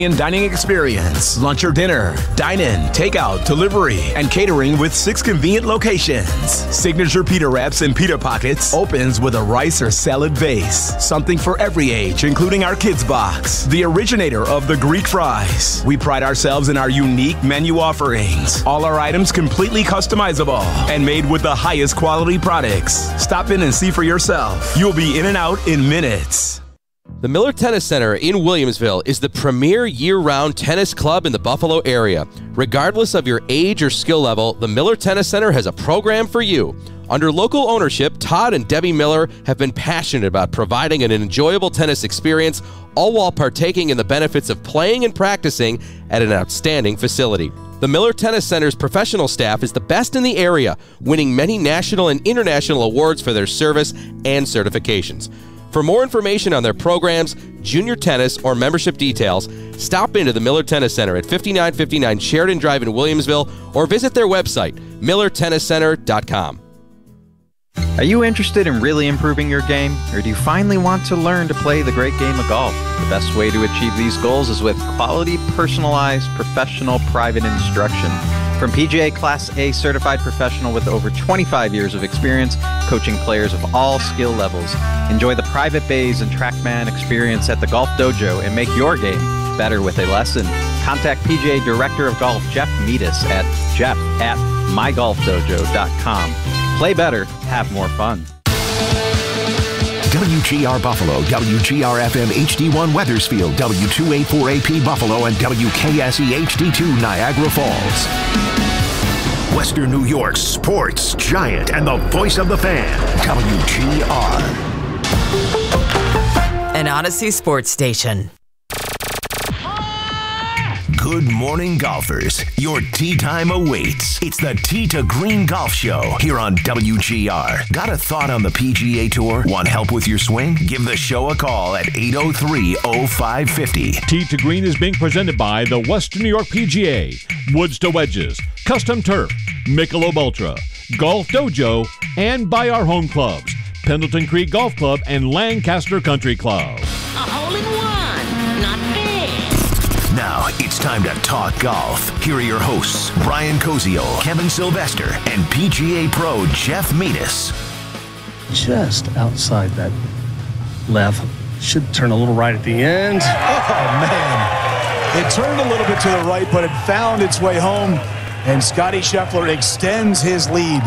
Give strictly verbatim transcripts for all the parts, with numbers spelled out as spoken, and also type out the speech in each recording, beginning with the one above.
and dining experience. Lunch or dinner, dine-in, takeout, delivery, and catering with six convenient locations. Signature pita wraps and pita pockets opens with a rice or salad base. Something for every age, including our kids box. The originator of the Greek fries. We pride ourselves in our unique menu offerings. All our items completely customizable and made with the highest quality products. Stop in and see for yourself. You'll be in and out in minutes. The Miller Tennis Center in Williamsville is the premier year-round tennis club in the Buffalo area. Regardless of your age or skill level, the Miller Tennis Center has a program for you. Under local ownership, Todd and Debbie Miller have been passionate about providing an enjoyable tennis experience, all while partaking in the benefits of playing and practicing at an outstanding facility. The Miller Tennis Center's professional staff is the best in the area, winning many national and international awards for their service and certifications. For more information on their programs, junior tennis, or membership details, stop into the Miller Tennis Center at fifty-nine fifty-nine Sheridan Drive in Williamsville or visit their website, miller tennis center dot com. Are you interested in really improving your game, or do you finally want to learn to play the great game of golf? The best way to achieve these goals is with quality, personalized, professional, private instruction. From P G A Class A certified professional with over twenty-five years of experience coaching players of all skill levels. Enjoy the private bays and TrackMan experience at the Golf Dojo and make your game better with a lesson. Contact P G A Director of Golf Jeff Meadis at jeff at my golf dojo dot com. Play better, have more fun. W G R Buffalo, W G R F M H D one Wethersfield, W two eighty-four A P Buffalo, and W K S E H D two Niagara Falls. Western New York's sports giant and the voice of the fan, W G R. An Odyssey sports station. Good morning, golfers. Your tee time awaits. It's the Tee to Green Golf Show here on W G R. Got a thought on the P G A Tour? Want help with your swing? Give the show a call at eight oh three oh five five oh. Tee to Green is being presented by the Western New York P G A, Woods to Wedges, Custom Turf, Michelob Ultra, Golf Dojo, and by our home clubs, Pendleton Creek Golf Club and Lancaster Country Club. A hole in one, not bad. Now it's time to talk golf. Here are your hosts, Brian Koziol, Kevin Sylvester, and P G A Pro Jeff Meadis. Just outside that left. Should turn a little right at the end. Oh, man. It turned a little bit to the right, but it found its way home, and Scotty Scheffler extends his lead.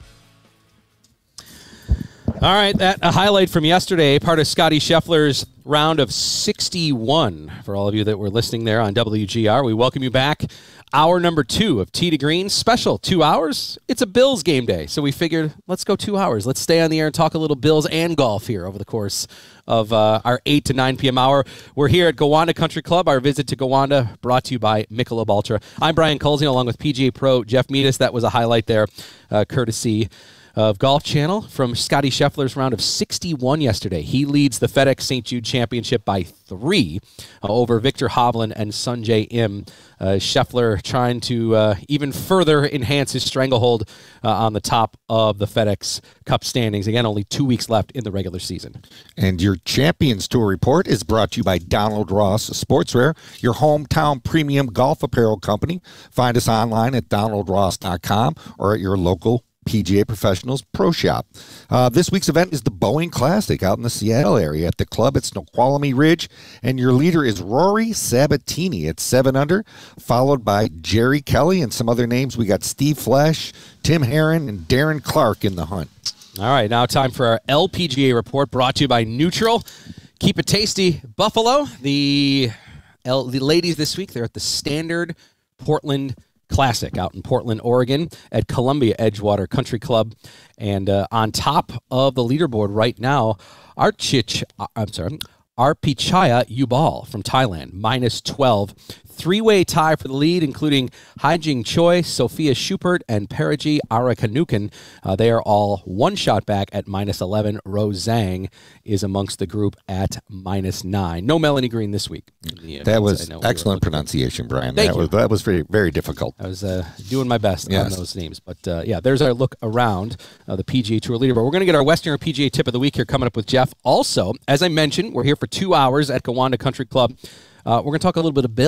All right, that a highlight from yesterday, part of Scotty Scheffler's round of sixty-one. For all of you that were listening there on W G R, we welcome you back. Hour number two of Tee to Green, special two hours. It's a Bills game day, so we figured let's go two hours. Let's stay on the air and talk a little Bills and golf here over the course of uh, our eight to nine p.m. hour. We're here at Gowanda Country Club. Our visit to Gowanda brought to you by Michelob Ultra. I'm Brian Colsey, along with P G A Pro Jeff Meadis. That was a highlight there, uh, courtesy of Golf Channel from Scotty Scheffler's round of sixty-one yesterday. He leads the FedEx Saint Jude Championship by three uh, over Victor Hovland and Sungjae Im. Uh, Scheffler trying to uh, even further enhance his stranglehold uh, on the top of the FedEx Cup standings. Again, only two weeks left in the regular season. And your Champions Tour report is brought to you by Donald Ross Sportswear, your hometown premium golf apparel company. Find us online at donald ross dot com or at your local P G A Professionals Pro Shop. Uh, this week's event is the Boeing Classic out in the Seattle area at the club at Snoqualmie Ridge, and your leader is Rory Sabatini at seven under, followed by Jerry Kelly and some other names. We got Steve Flash, Tim Herron, and Darren Clark in the hunt. All right, now time for our L P G A report brought to you by Neutral. Keep it tasty, Buffalo. The, L, the ladies this week, they're at the Standard Portland Classic out in Portland, Oregon at Columbia Edgewater Country Club. And uh, on top of the leaderboard right now, Archich, I'm sorry, Arpichaya Yubal from Thailand, minus twelve, three-way tie for the lead, including Haijing Choi, Sophia Schubert, and Paraji Arakanukan. Uh, they are all one shot back at minus eleven. Rose Zhang is amongst the group at minus nine. No Melanie Green this week. That was excellent pronunciation, Brian. Thank that you. was that was very very difficult. I was uh, doing my best Yes. on those names. But, uh, yeah, there's our look around uh, the P G A Tour leaderboard. We're going to get our Western P G A tip of the week here coming up with Jeff. Also, as I mentioned, we're here for two hours at Gowanda Country Club. Uh, we're going to talk a little bit of Bill.